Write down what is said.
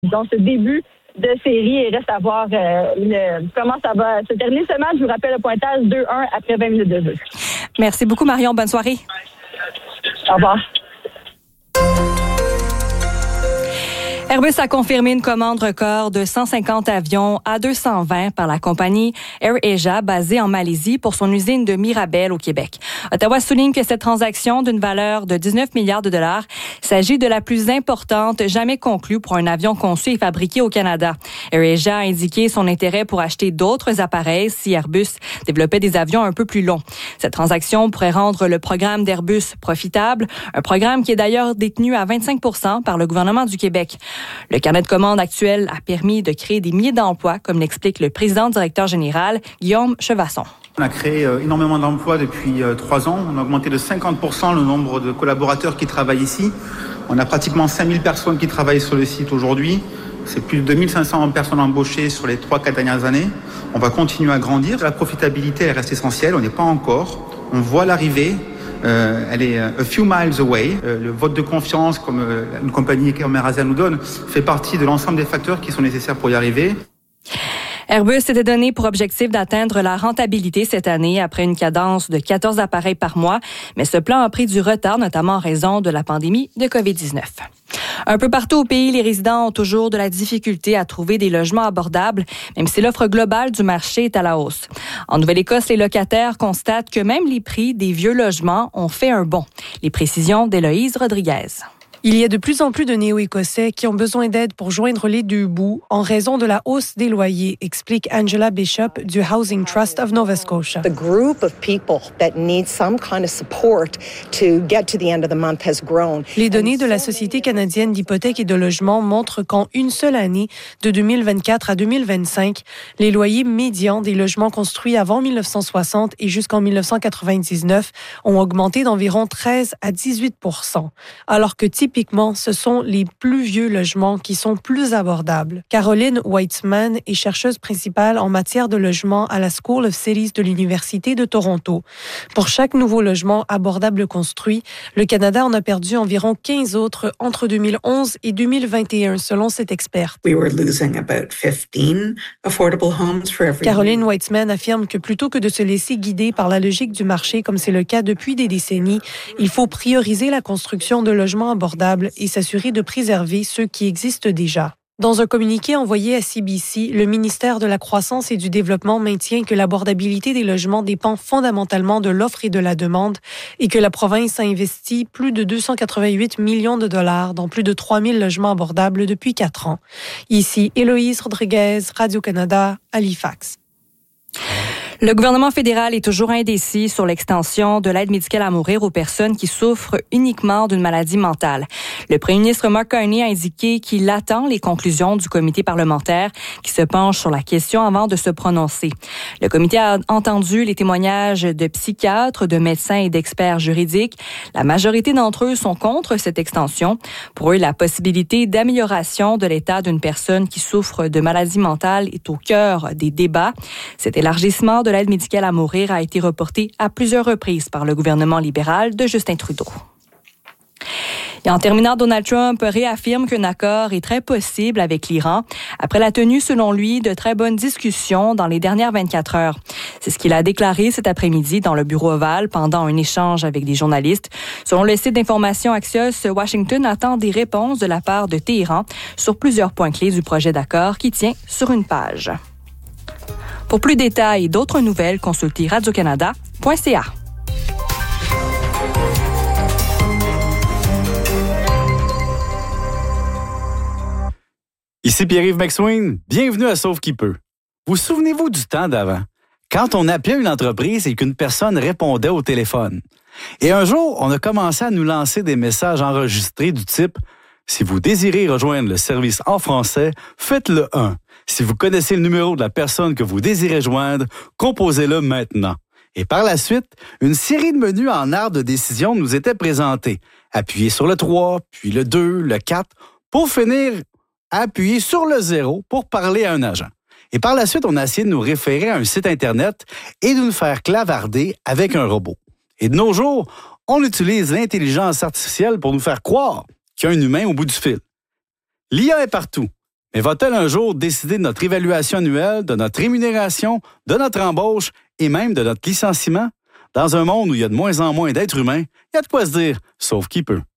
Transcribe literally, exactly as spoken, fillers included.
Dans ce début de série, il reste à voir euh, le, comment ça va se terminer ce match. Je vous rappelle le pointage deux un après vingt minutes de jeu. Merci beaucoup, Marion. Bonne soirée. Au revoir. Airbus a confirmé une commande record de cent cinquante avions A deux cent vingt par la compagnie AirAsia basée en Malaisie pour son usine de Mirabel au Québec. Ottawa souligne que cette transaction d'une valeur de dix-neuf milliards de dollars s'agit de la plus importante jamais conclue pour un avion conçu et fabriqué au Canada. AirAsia a indiqué son intérêt pour acheter d'autres appareils si Airbus développait des avions un peu plus longs. Cette transaction pourrait rendre le programme d'Airbus profitable, un programme qui est d'ailleurs détenu à vingt-cinq pour cent par le gouvernement du Québec. Le carnet de commandes actuel a permis de créer des milliers d'emplois, comme l'explique le président-directeur général, Guillaume Chevasson. On a créé énormément d'emplois depuis trois ans. On a augmenté de cinquante pour cent le nombre de collaborateurs qui travaillent ici. On a pratiquement cinq mille personnes qui travaillent sur le site aujourd'hui. C'est plus de deux mille cinq cents personnes embauchées sur les trois quatre dernières années. On va continuer à grandir. La profitabilité, elle reste essentielle. On n'est pas encore. On voit l'arrivée. Euh, elle est a few miles away. Euh, le vote de confiance, comme euh, une compagnie comme AirAsia nous donne, fait partie de l'ensemble des facteurs qui sont nécessaires pour y arriver. Airbus s'était donné pour objectif d'atteindre la rentabilité cette année après une cadence de quatorze appareils par mois, mais ce plan a pris du retard, notamment en raison de la pandémie de covid dix-neuf. Un peu partout au pays, les résidents ont toujours de la difficulté à trouver des logements abordables, même si l'offre globale du marché est à la hausse. En Nouvelle-Écosse, les locataires constatent que même les prix des vieux logements ont fait un bond. Les précisions d'Héloïse Rodriguez. Il y a de plus en plus de Néo-Écossais qui ont besoin d'aide pour joindre les deux bouts en raison de la hausse des loyers, explique Angela Bishop du Housing Trust of Nova Scotia. The group of people that need some kind of support to get to the end of the month has grown. Les données de la Société canadienne d'hypothèques et de logement montrent qu'en une seule année, de deux mille vingt-quatre à deux mille vingt-cinq, les loyers médians des logements construits avant dix-neuf cent soixante et jusqu'en dix-neuf cent quatre-vingt-dix-neuf ont augmenté d'environ treize à dix-huit pour cent, alors que typiquement, ce sont les plus vieux logements qui sont plus abordables. Caroline Weitzman est chercheuse principale en matière de logement à la School of Cities de l'Université de Toronto. Pour chaque nouveau logement abordable construit, le Canada en a perdu environ quinze autres entre deux mille onze et deux mille vingt et un, selon cette experte. We were losing about fifteen affordable homes for every Caroline Weitzman affirme que plutôt que de se laisser guider par la logique du marché, comme c'est le cas depuis des décennies, il faut prioriser la construction de logements abordables et s'assurer de préserver ceux qui existent déjà. Dans un communiqué envoyé à C B C, le ministère de la Croissance et du Développement maintient que l'abordabilité des logements dépend fondamentalement de l'offre et de la demande et que la province a investi plus de deux cent quatre-vingt-huit millions de dollars dans plus de trois mille logements abordables depuis quatre ans. Ici, Héloïse Rodriguez, Radio-Canada, Halifax. Le gouvernement fédéral est toujours indécis sur l'extension de l'aide médicale à mourir aux personnes qui souffrent uniquement d'une maladie mentale. Le premier ministre Mark Carney a indiqué qu'il attend les conclusions du comité parlementaire qui se penche sur la question avant de se prononcer. Le comité a entendu les témoignages de psychiatres, de médecins et d'experts juridiques. La majorité d'entre eux sont contre cette extension. Pour eux, la possibilité d'amélioration de l'état d'une personne qui souffre de maladie mentale est au cœur des débats. Cet élargissement de l'aide médicale à mourir a été reporté à plusieurs reprises par le gouvernement libéral de Justin Trudeau. Et en terminant, Donald Trump réaffirme qu'un accord est très possible avec l'Iran après la tenue, selon lui, de très bonnes discussions dans les dernières vingt-quatre heures. C'est ce qu'il a déclaré cet après-midi dans le bureau ovale pendant un échange avec des journalistes. Selon le site d'information Axios, Washington attend des réponses de la part de Téhéran sur plusieurs points clés du projet d'accord qui tient sur une page. Pour plus de détails et d'autres nouvelles, consultez radio canada point c a. Ici Pierre-Yves McSween, bienvenue à Sauve qui peut. Vous souvenez-vous du temps d'avant? Quand on appelait une entreprise et qu'une personne répondait au téléphone. Et un jour, on a commencé à nous lancer des messages enregistrés du type « Si vous désirez rejoindre le service en français, faites-le un. Si vous connaissez le numéro de la personne que vous désirez joindre, composez-le maintenant. » Et par la suite, une série de menus en art de décision nous était présentés. Appuyez sur le trois, puis le deux, le quatre, pour finir appuyer sur le zéro pour parler à un agent. Et par la suite, on a essayé de nous référer à un site Internet et de nous faire clavarder avec un robot. Et de nos jours, on utilise l'intelligence artificielle pour nous faire croire qu'il y a un humain au bout du fil. L'I A est partout. Mais va-t-elle un jour décider de notre évaluation annuelle, de notre rémunération, de notre embauche et même de notre licenciement? Dans un monde où il y a de moins en moins d'êtres humains, il y a de quoi se dire, sauf qui peut.